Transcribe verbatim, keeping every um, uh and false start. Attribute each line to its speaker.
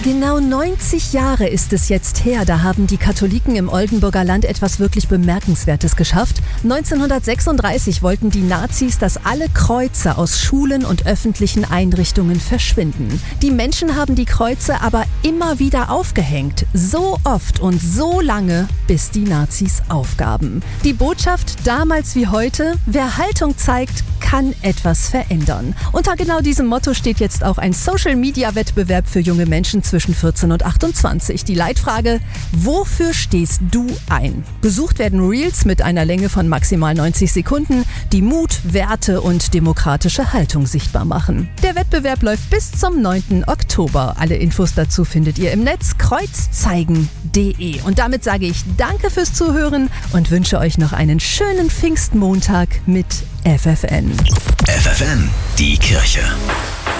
Speaker 1: Genau neunzig Jahre ist es jetzt her, da haben die Katholiken im Oldenburger Land etwas wirklich Bemerkenswertes geschafft. neunzehnhundertsechsunddreißig wollten die Nazis, dass alle Kreuze aus Schulen und öffentlichen Einrichtungen verschwinden. Die Menschen haben die Kreuze aber immer wieder aufgehängt. So oft und so lange, bis die Nazis aufgaben. Die Botschaft damals wie heute: Wer Haltung zeigt, kann etwas verändern. Unter genau diesem Motto steht jetzt auch ein Social-Media-Wettbewerb für junge Menschen zwischen vierzehn und achtundzwanzig. Die Leitfrage: Wofür stehst du ein? Gesucht werden Reels mit einer Länge von maximal neunzig Sekunden, die Mut, Werte und demokratische Haltung sichtbar machen. Der Wettbewerb läuft bis zum neunten Oktober. Alle Infos dazu findet ihr im Netz kreuzzeigen punkt de. Und damit sage ich danke fürs Zuhören und wünsche euch noch einen schönen Pfingstmontag mit F F N.
Speaker 2: F F N, die Kirche.